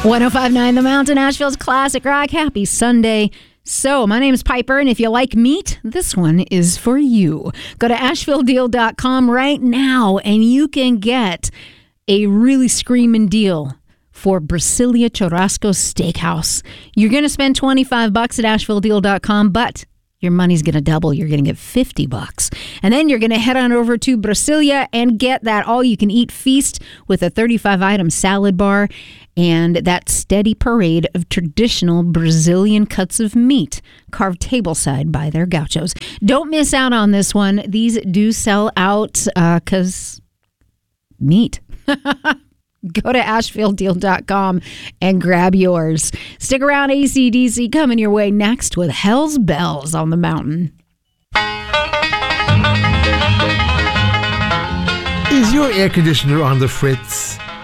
105.9 The Mountain, Asheville's classic rock. Happy Sunday. So, my name is Piper, and if you like meat, this one is for you. Go to AshevilleDeal.com right now, and you can get a really screaming deal for Brasilia Churrasco Steakhouse. You're going to spend $25 at AshevilleDeal.com, but your money's going to double. You're going to get $50. And then you're going to head on over to Brasilia and get that all-you-can-eat feast with a 35-item salad bar and that steady parade of traditional Brazilian cuts of meat carved tableside by their gauchos. Don't miss out on this one. These do sell out because meat. Go to AshevilleDeal.com and grab yours. Stick around, AC/DC coming your way next with Hell's Bells on the Mountain. Is your air conditioner on the fritz?